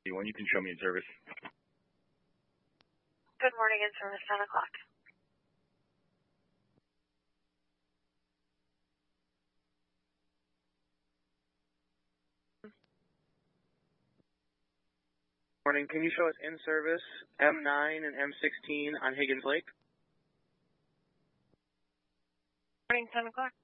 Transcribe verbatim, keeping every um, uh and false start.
When you can show me in service. Good morning, in service, ten o'clock. Morning, can you show us in service M nine and M sixteen on Higgins Lake? Morning, ten o'clock.